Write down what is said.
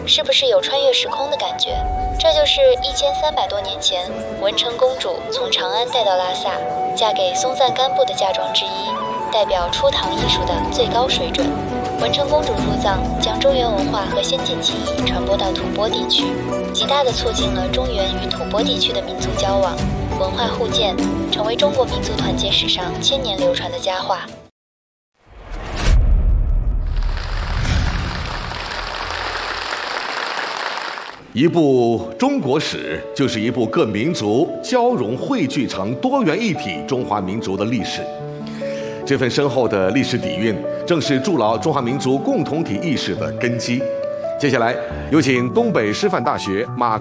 是不是有穿越时空的感觉？这就是1300多年前文成公主从长安带到拉萨，嫁给松赞干布的嫁妆之一，代表初唐艺术的最高水准。文成公主入藏，将中原文化和先进技艺传播到吐蕃地区，极大地促进了中原与吐蕃地区的民族交往、文化互鉴，成为中国民族团结史上千年流传的佳话。 一部中国史，就是一部各民族交融汇聚成多元一体中华民族的历史。这份深厚的历史底蕴，正是筑牢中华民族共同体意识的根基。接下来，有请东北师范大学马